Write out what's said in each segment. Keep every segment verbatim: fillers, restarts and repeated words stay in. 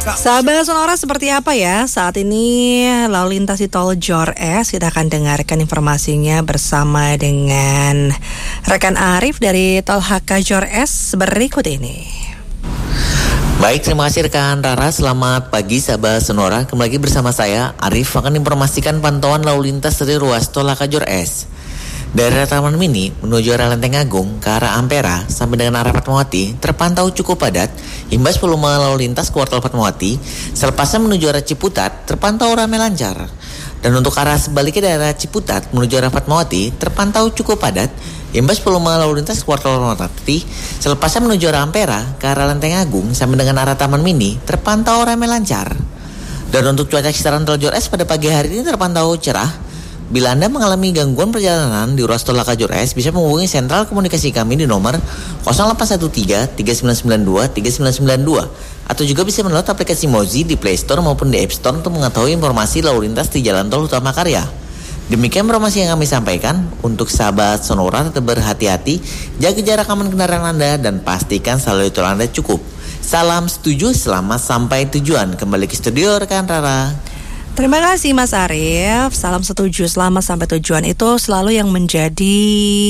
Sahabat Sonora, seperti apa ya saat ini lalu lintas di tol Jor S? Kita akan dengarkan informasinya bersama dengan rekan Arif dari tol H K Jor S berikut ini. Baik, terima kasih rekan Rara. Selamat pagi sahabat Sonora. Kembali lagi bersama saya Arif akan informasikan pantauan lalu lintas dari ruas tol H K Jor S. Dari Taman Mini menuju arah Lenteng Agung ke arah Ampera sampai dengan arah Fatmawati terpantau cukup padat. Imbas volume lalu lintas keluar tol Fatmawati, selepasnya menuju arah Ciputat terpantau ramai lancar. Dan untuk arah sebaliknya dari arah Ciputat menuju arah Fatmawati terpantau cukup padat. Imbas volume lalu lintas keluar tol Fatmawati, selepasnya menuju arah Ampera ke arah Lenteng Agung sampai dengan arah Taman Mini terpantau ramai lancar. Dan untuk cuaca sekitaran tol Jor S pada pagi hari ini terpantau cerah. Bila Anda mengalami gangguan perjalanan di ruas tol H K Jor S, bisa menghubungi sentral komunikasi kami di nomor nol delapan satu tiga tiga sembilan sembilan dua tiga sembilan sembilan dua atau juga bisa mendownload aplikasi Mozi di Play Store maupun di App Store untuk mengetahui informasi lalu lintas di Jalan Tol Utama Karya. Demikian informasi yang kami sampaikan. Untuk sahabat Sonora, tetap berhati-hati, jaga jarak aman kendaraan Anda dan pastikan saldo tol Anda cukup. Salam setuju, selamat sampai tujuan. Kembali ke studio rekan Rara. Terima kasih Mas Arif. Salam setuju, selamat sampai tujuan itu selalu yang menjadi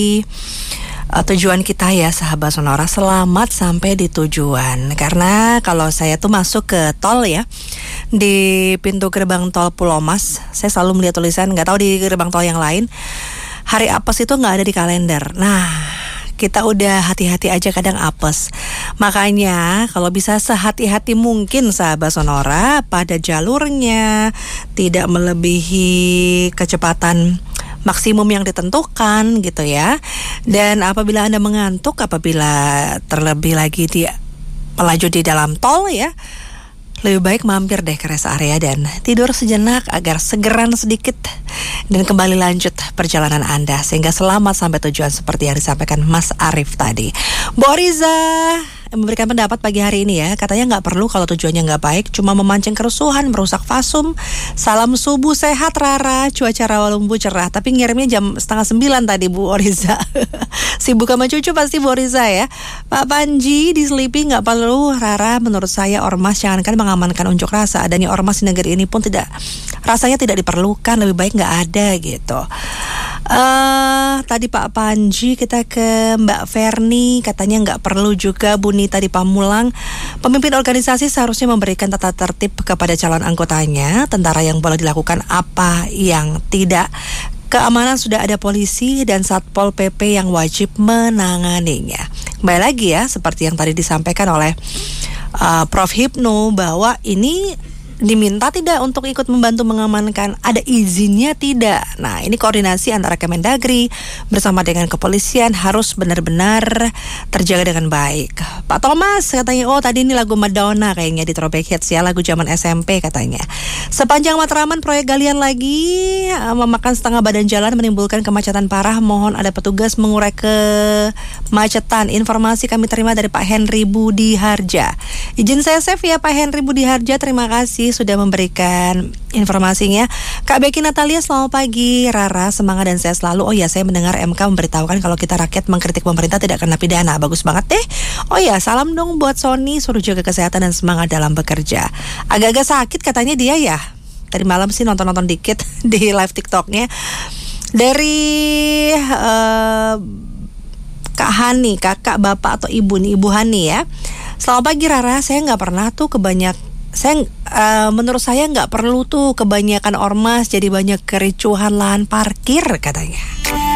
uh, tujuan kita ya sahabat Sonora. Selamat sampai di tujuan. Karena kalau saya tuh masuk ke tol ya, di pintu gerbang tol Pulau Mas, saya selalu melihat tulisan, gak tahu di gerbang tol yang lain, hari apes itu gak ada di kalender. Nah, kita udah hati-hati aja kadang apes. Makanya kalau bisa sehati-hati mungkin sahabat Sonora pada jalurnya, tidak melebihi kecepatan maksimum yang ditentukan gitu ya. Dan apabila Anda mengantuk, apabila terlebih lagi dia melaju di dalam tol ya, lebih baik mampir deh ke rest area dan tidur sejenak agar segeran sedikit dan kembali lanjut perjalanan Anda sehingga selamat sampai tujuan seperti yang disampaikan Mas Arif tadi. Bu Oriza memberikan pendapat pagi hari ini ya, katanya nggak perlu kalau tujuannya nggak baik, cuma memancing kerusuhan, merusak fasum. Salam subuh sehat Rara, cuaca Rawalumbu cerah, tapi ngirimnya jam setengah sembilan tadi Bu Oriza. Sibuk sama cucu pasti Bu Oriza ya. Pak Panji di Selipi, nggak perlu Rara, menurut saya ormas jangankan mengamankan unjuk rasa, adanya ormas di negeri ini pun tidak, rasanya tidak diperlukan, lebih baik nggak ada gitu. Uh, tadi Pak Panji, kita ke Mbak Verni, katanya nggak perlu juga. Bu Nita di Pamulang, pemimpin organisasi seharusnya memberikan tata tertib kepada calon anggotanya, tentara yang boleh dilakukan apa yang tidak. Keamanan sudah ada polisi dan Satpol P P yang wajib menanganinya. Kembali lagi ya, seperti yang tadi disampaikan oleh uh, Prof Hipno, bahwa ini diminta tidak untuk ikut membantu mengamankan, ada izinnya tidak. Nah, ini koordinasi antara Kemendagri bersama dengan kepolisian harus benar-benar terjaga dengan baik. Pak Thomas katanya, oh tadi ini lagu Madonna kayaknya di Throwback Hits ya, lagu zaman S M P katanya. Sepanjang Matraman proyek galian lagi memakan setengah badan jalan, menimbulkan kemacetan parah, mohon ada petugas mengurai kemacetan. Informasi kami terima dari Pak Henry Budi Harja. Izin saya save ya Pak Henry Budi Harja, terima kasih sudah memberikan informasinya. Kak Becky Natalia, selamat pagi Rara, semangat dan sehat selalu. Oh ya, saya mendengar M K memberitahukan kalau kita rakyat mengkritik pemerintah tidak kena pidana. Bagus banget deh. Oh ya, salam dong buat Sony, suruh jaga kesehatan dan semangat dalam bekerja. Agak-agak sakit katanya dia ya. Tadi malam sih nonton-nonton dikit di live TikToknya. Dari uh, Kak Hani, kakak, bapak atau ibu nih, Ibu Hani ya. Selamat pagi Rara, saya nggak pernah tuh kebanyak Saya uh, menurut saya nggak perlu tuh kebanyakan ormas jadi banyak kericuhan lahan parkir katanya.